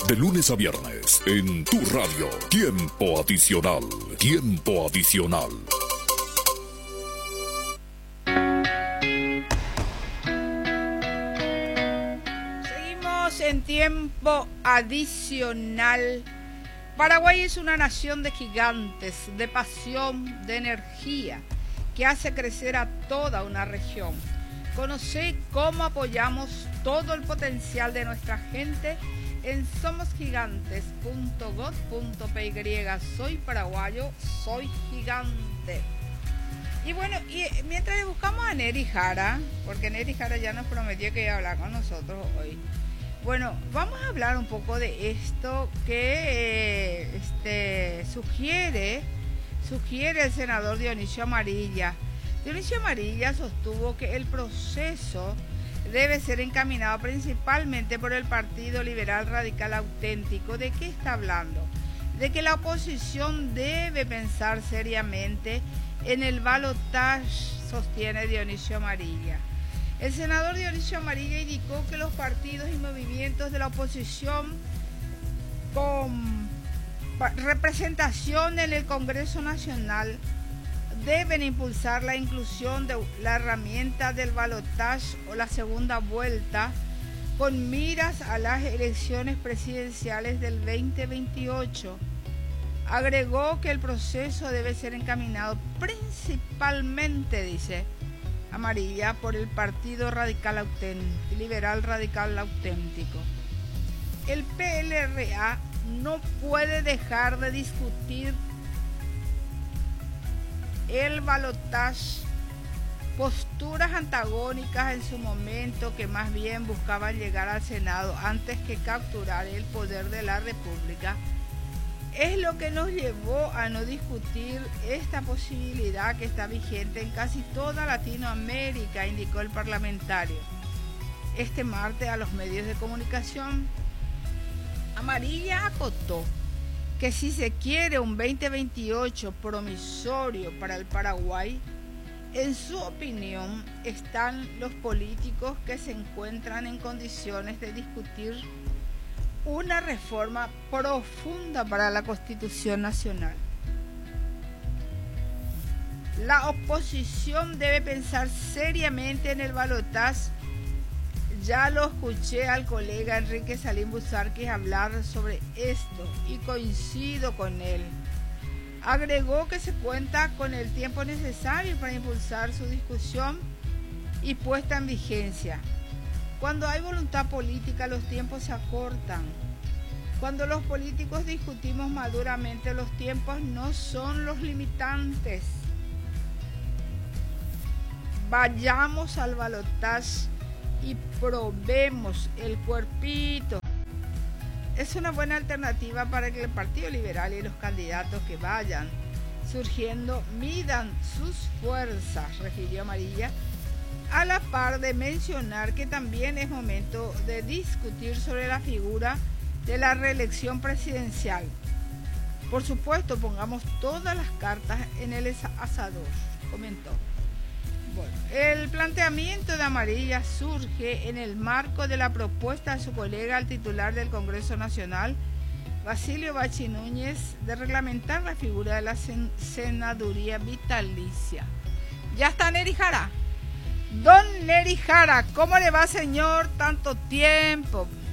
De lunes a viernes, en tu radio. Tiempo adicional. Tiempo adicional. Seguimos en tiempo adicional. Paraguay es una nación de gigantes, de pasión, de energía, que hace crecer a toda una región. Conoce cómo apoyamos todo el potencial de nuestra gente en somosgigantes.gov.py. Soy paraguayo, soy gigante. Y bueno, y mientras le buscamos a Neri Jara, porque Neri Jara ya nos prometió que iba a hablar con nosotros hoy. Bueno, vamos a hablar un poco de esto que sugiere el senador Dionisio Amarilla. Dionisio Amarilla sostuvo que el proceso debe ser encaminado principalmente por el Partido Liberal Radical Auténtico. ¿De qué está hablando? De que la oposición debe pensar seriamente en el balotaje, sostiene Dionisio Amarilla. El senador Dionisio Amarilla indicó que los partidos y movimientos de la oposición con representación en el Congreso Nacional deben impulsar la inclusión de la herramienta del balotaje o la segunda vuelta con miras a las elecciones presidenciales del 2028. Agregó que el proceso debe ser encaminado principalmente, dice Amarilla, por el Partido Liberal Radical Auténtico. El PLRA no puede dejar de discutir el balotaje, posturas antagónicas en su momento que más bien buscaban llegar al Senado antes que capturar el poder de la República, es lo que nos llevó a no discutir esta posibilidad que está vigente en casi toda Latinoamérica, indicó el parlamentario. Este martes a los medios de comunicación, Amarilla acotó que si se quiere un 2028 promisorio para el Paraguay, en su opinión están los políticos que se encuentran en condiciones de discutir una reforma profunda para la Constitución Nacional. La oposición debe pensar seriamente en el balotaje. Ya lo escuché al colega Enrique Salim Busarques hablar sobre esto y coincido con él. Agregó que se cuenta con el tiempo necesario para impulsar su discusión y puesta en vigencia. Cuando hay voluntad política, los tiempos se acortan. Cuando los políticos discutimos maduramente, los tiempos no son los limitantes. Vayamos al balotaje y probemos el cuerpito. Es una buena alternativa para que el Partido Liberal y los candidatos que vayan surgiendo midan sus fuerzas, refirió Amarilla, a la par de mencionar que también es momento de discutir sobre la figura de la reelección presidencial. Por supuesto, pongamos todas las cartas en el asador, comentó. Bueno, el planteamiento de Amarilla surge en el marco de la propuesta de su colega, el titular del Congreso Nacional, Basilio Bachi Núñez, de reglamentar la figura de la senaduría vitalicia. Ya está Neri Jara. Don Neri Jara, ¿cómo le va, señor? Tanto tiempo.